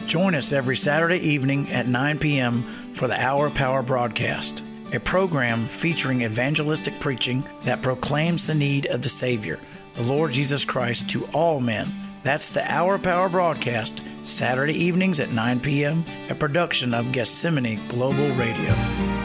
Join us every Saturday evening at 9 p.m. for the Hour of Power broadcast, a program featuring evangelistic preaching that proclaims the need of the Savior, the Lord Jesus Christ, to all men. That's the Hour of Power broadcast, Saturday evenings at 9 p.m., a production of Gethsemane Global Radio.